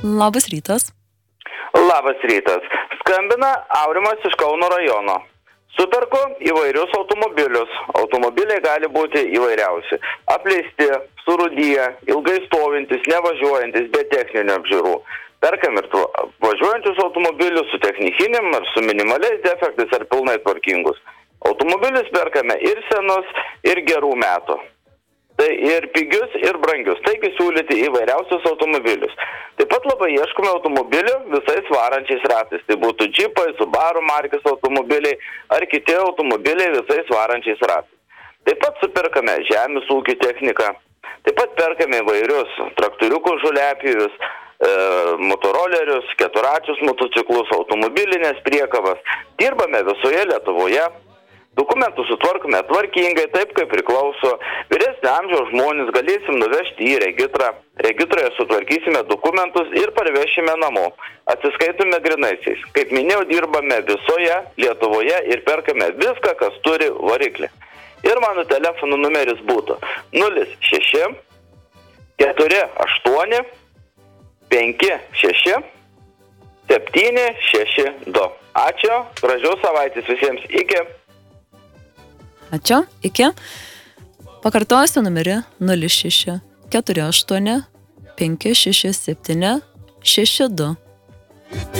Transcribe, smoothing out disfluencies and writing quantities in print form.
Labas rytas. Labas rytas. Skambina Aurimas iš Kauno rajono. Superku įvairius automobilius. Automobiliai gali būti įvairiausi. Apleisti, surūdiję, ilgai stovintis, nevažiuojantis, be techninių apžiūrų. Perkam ir važiuojančius automobilius su technikinėm ar su minimaliais defektais ar pilnai tvarkingus. Automobilius perkame ir senus, ir gerų metų. Tai ir pigius, ir brangius. Taigi siūlyti įvairiausius automobilius. Taip pat labai ieškome automobilių visais varančiais ratais. Tai būtų džipai, Subaru markės automobiliai ar kiti automobiliai visais varančiais ratais. Taip pat superkame žemės ūkio techniką. Taip pat perkame įvairius traktoriukus, žoliapjūvius, motorolerius, keturračius motociklus, automobilinės priekabas. Dirbame visoje Lietuvoje. Dokumentus sutvarkome tvarkingai, taip kaip priklauso. Vyresnio amžiaus žmonės galėsim nuvežti į regitrą. Regitroje sutvarkysime dokumentus ir parvešime namo. Atsiskaitome grynaisiais. Kaip minėjau, dirbame visoje Lietuvoje ir perkame viską, kas turi variklį. Ir mano telefono numeris būtų 06 48 56 762. Ačiū, gražios savaitės visiems. Iki. Ačiū, iki. Pakartosiu numerį 06 48 567 62.